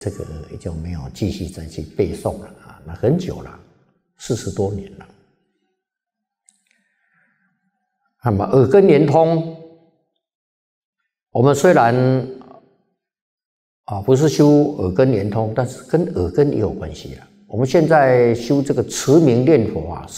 这个就没有继续再去背诵了啊，那很久了，40多年了。那么耳根圆通，我们虽然不是修耳根圆通，但是跟耳根也有关系了。我们现在修这个持名念佛啊。